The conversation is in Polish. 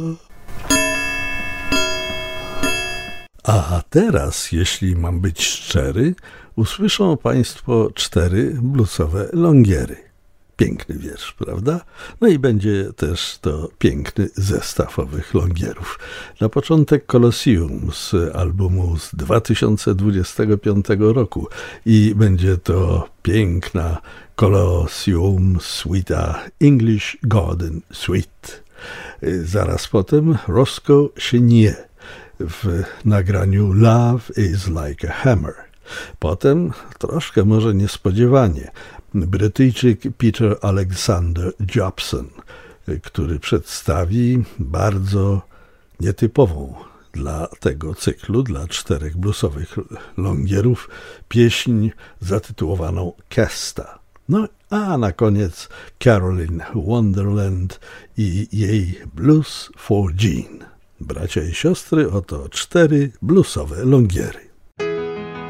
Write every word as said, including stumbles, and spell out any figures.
A teraz, jeśli mam być szczery, usłyszą Państwo cztery bluesowe longiery. Piękny wiersz, prawda? No i będzie też to piękny zestaw owych longierów. Na początek Colosseum z albumu z dwa tysiące dwudziestego piątego roku i będzie to piękna Colosseum Suita English Garden Suite. Zaraz potem Roscoe Chenier w nagraniu Love is like a Hammer. Potem, troszkę może niespodziewanie, Brytyjczyk Peter Alexander Jobson, który przedstawi bardzo nietypową dla tego cyklu, dla czterech bluesowych longierów, pieśń zatytułowaną Kesta. No a na koniec Carolyn Wonderland i jej Blues for Jean. Bracia i siostry, oto cztery bluesowe longiery.